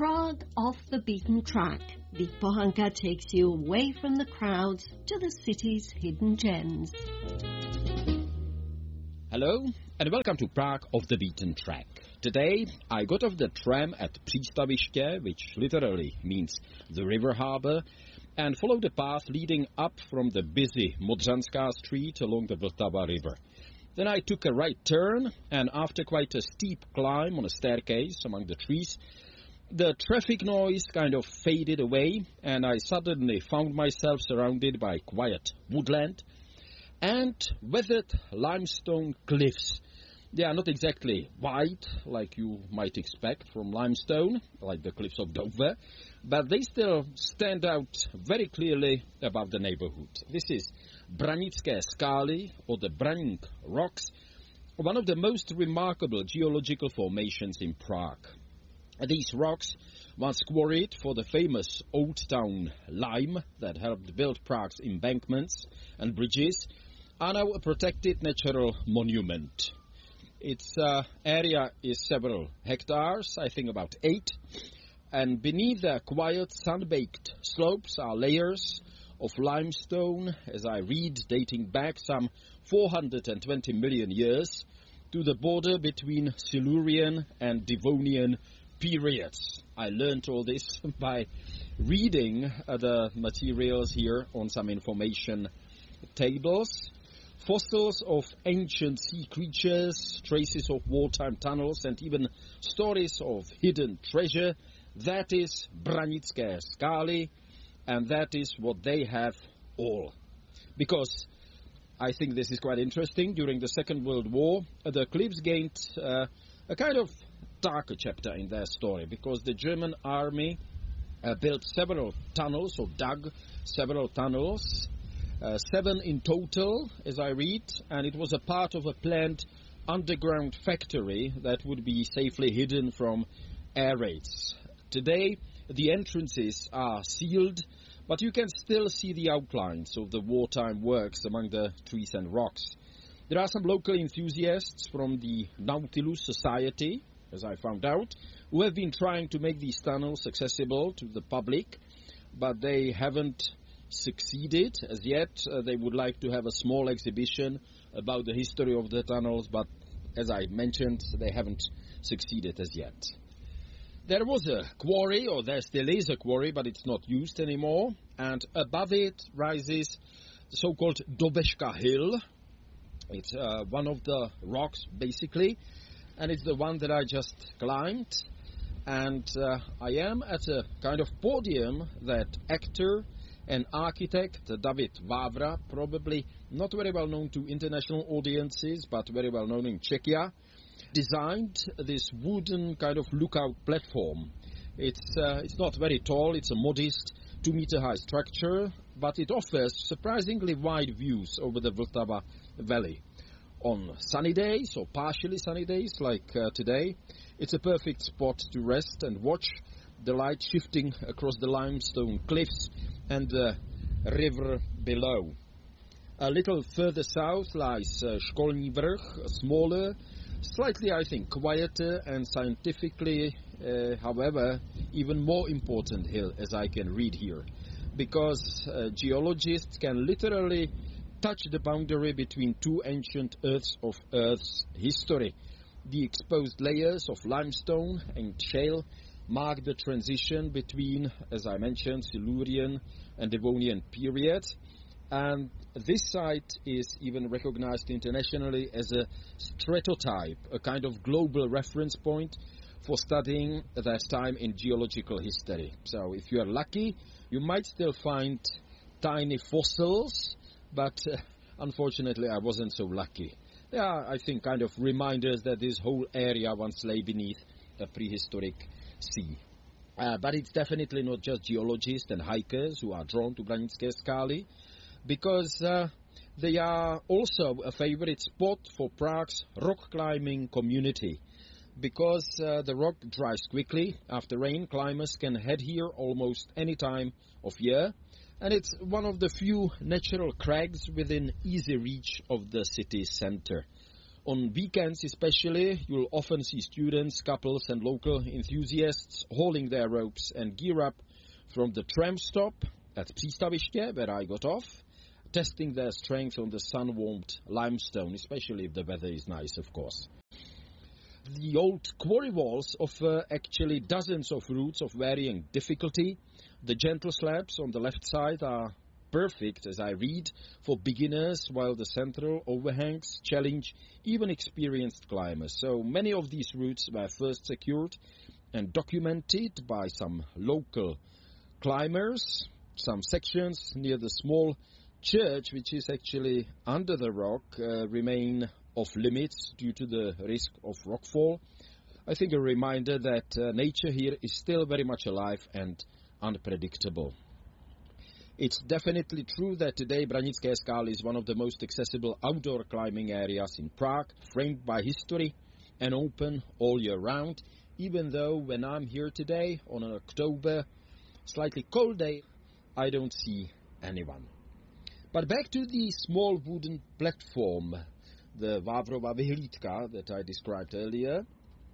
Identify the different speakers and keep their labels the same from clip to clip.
Speaker 1: Prague off the beaten track. Vít Pohanka takes you away from the crowds to the city's hidden gems.
Speaker 2: Hello and welcome to Prague off the beaten track. Today I got off the tram at Přístaviště, which literally means the river harbour, and followed the path leading up from the busy Modřanská street along the Vltava river. Then I took a right turn, and after quite a steep climb on a staircase among the trees, the traffic noise kind of faded away, and I suddenly found myself surrounded by quiet woodland and weathered limestone cliffs. They are not exactly white, like you might expect from limestone, like the cliffs of Dover, but they still stand out very clearly above the neighborhood. This is Branické skály, or the Braník Rocks, one of the most remarkable geological formations in Prague. These rocks, once quarried for the famous Old Town lime that helped build Prague's embankments and bridges, are now a protected natural monument. Its area is several hectares, I think about 8, and beneath the quiet sun-baked slopes are layers of limestone, as I read, dating back some 420 million years to the border between Silurian and Devonian periods. I learned all this by reading the materials here on some information tables. Fossils of ancient sea creatures, traces of wartime tunnels, and even stories of hidden treasure. That is Branické skály, and that is what they have all. Because I think this is quite interesting. During the Second World War, the cliffs gained a kind of darker chapter in their story, because the German army built several tunnels, or dug several tunnels, 7 in total, as I read, and it was a part of a planned underground factory that would be safely hidden from air raids. Today, the entrances are sealed, but you can still see the outlines of the wartime works among the trees and rocks. There are some local enthusiasts from the Nautilus Society, as I found out, who have been trying to make these tunnels accessible to the public, but they haven't succeeded as yet. They would like to have a small exhibition about the history of the tunnels, but as I mentioned, they haven't succeeded as yet. There was a quarry, or there still is a quarry, but it's not used anymore, and above it rises the so-called Dobeška Hill. It's one of the rocks, basically, and it's the one that I just climbed, and I am at a kind of podium that actor and architect David Vávra, probably not very well known to international audiences, but very well known in Czechia, designed this wooden kind of lookout platform. It's not very tall, it's a modest 2-meter high structure, but it offers surprisingly wide views over the Vltava Valley. On sunny days, or partially sunny days like today, it's a perfect spot to rest and watch the light shifting across the limestone cliffs and the river below. A little further south lies Školní Vrch, a smaller, slightly, I think, quieter and scientifically, however, even more important hill, as I can read here, because geologists can literally touch the boundary between two ancient Earths of Earth's history. The exposed layers of limestone and shale mark the transition between, as I mentioned, Silurian and Devonian period, and this site is even recognized internationally as a stratotype, a kind of global reference point for studying that time in geological history. So if you are lucky, you might still find tiny fossils, but unfortunately I wasn't so lucky. They are, I think, kind of reminders that this whole area once lay beneath a prehistoric sea. But it's definitely not just geologists and hikers who are drawn to Branické skály, because they are also a favorite spot for Prague's rock climbing community. Because the rock dries quickly after rain, climbers can head here almost any time of year, and it's one of the few natural crags within easy reach of the city center. On weekends especially, you'll often see students, couples and local enthusiasts hauling their ropes and gear up from the tram stop at Přístaviště, where I got off, testing their strength on the sun-warmed limestone, especially if the weather is nice, of course. The old quarry walls offer actually dozens of routes of varying difficulty. The gentle slabs on the left side are perfect, as I read, for beginners, while the central overhangs challenge even experienced climbers. So many of these routes were first secured and documented by some local climbers. Some sections near the small church, which is actually under the rock, remain off limits due to the risk of rockfall. I think a reminder that nature here is still very much alive and unpredictable. It's definitely true that today Branické Skály is one of the most accessible outdoor climbing areas in Prague, framed by history and open all year round, even though when I'm here today on an October, slightly cold day, I don't see anyone. But back to the small wooden platform, the Vavrova Vyhlídka that I described earlier.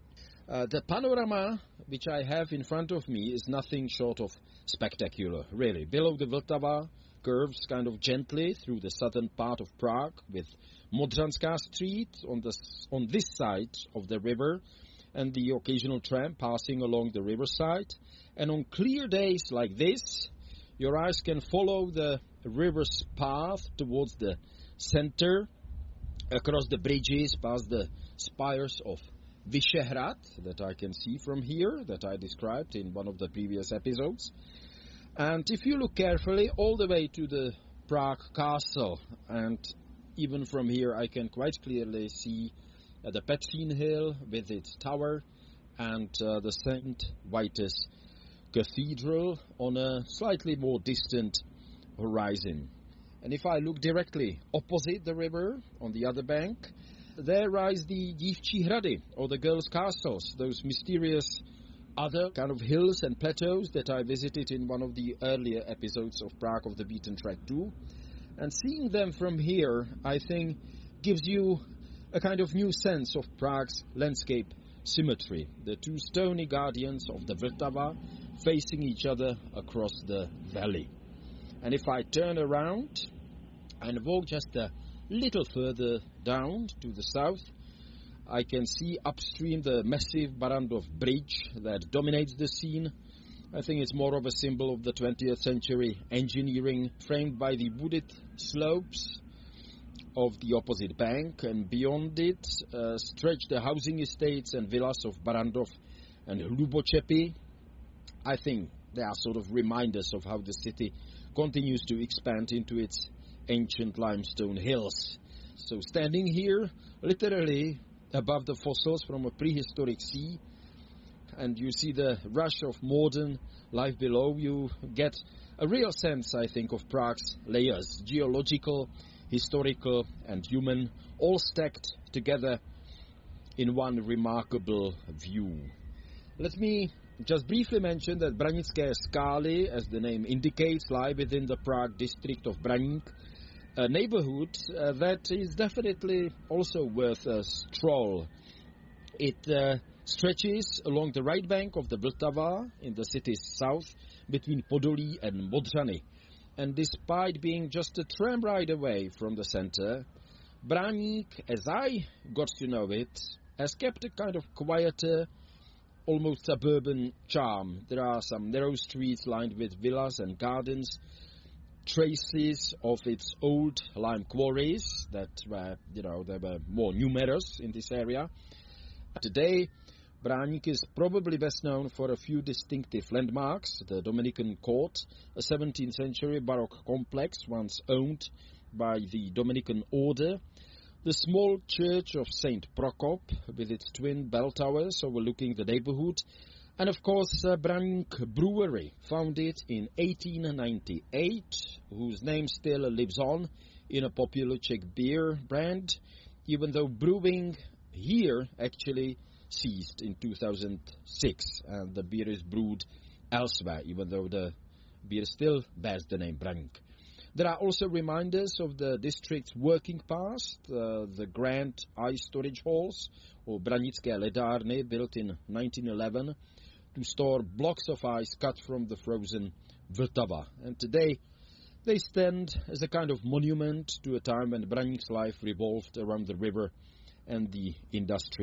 Speaker 2: The panorama which I have in front of me is nothing short of spectacular, really. Below the Vltava curves kind of gently through the southern part of Prague, with Modranská Street on this side of the river and the occasional tram passing along the riverside. And on clear days like this, your eyes can follow the river's path towards the center, across the bridges, past the spires of Vyšehrad that I can see from here, that I described in one of the previous episodes. And if you look carefully, all the way to the Prague Castle, and even from here I can quite clearly see the Petřín Hill with its tower and the St. Vitus Cathedral on a slightly more distant horizon. And if I look directly opposite the river, on the other bank, there rise the Dívčí hrady, or the girls' castles, those mysterious other kind of hills and plateaus that I visited in one of the earlier episodes of Prague of the Beaten Track 2. And seeing them from here, I think, gives you a kind of new sense of Prague's landscape symmetry. The two stony guardians of the Vltava facing each other across the valley. And if I turn around and walk just a little further down to the south, I can see upstream the massive Barrandov Bridge that dominates the scene. I think it's more of a symbol of the 20th century engineering, framed by the wooded slopes of the opposite bank, and beyond it stretch the housing estates and villas of Barrandov and Hlubočepy. I think they are sort of reminders of how the city continues to expand into its ancient limestone hills. So standing here, literally above the fossils from a prehistoric sea, and you see the rush of modern life below, you get a real sense, I think, of Prague's layers, geological, historical and human, all stacked together in one remarkable view. Let me just briefly mention that Branické Skály, as the name indicates, lie within the Prague district of Braník, a neighborhood that is definitely also worth a stroll. It stretches along the right bank of the Vltava in the city's south between Podolí and Modrany. And despite being just a tram ride away from the center, Braník, as I got to know it, has kept a kind of quieter, almost suburban charm. There are some narrow streets lined with villas and gardens, traces of its old lime quarries that were, they were more numerous in this area. Today, Braník is probably best known for a few distinctive landmarks: the Dominican Court, a 17th century Baroque complex once owned by the Dominican Order, the small church of St. Prokop with its twin bell towers overlooking the neighborhood, and of course Braník Brewery, founded in 1898, whose name still lives on in a popular Czech beer brand, even though brewing here actually ceased in 2006, and the beer is brewed elsewhere, even though the beer still bears the name Braník. There are also reminders of the district's working past, the grand ice storage halls, or Branické ledárny, built in 1911 to store blocks of ice cut from the frozen Vltava. And today they stand as a kind of monument to a time when Braník's life revolved around the river and the industry.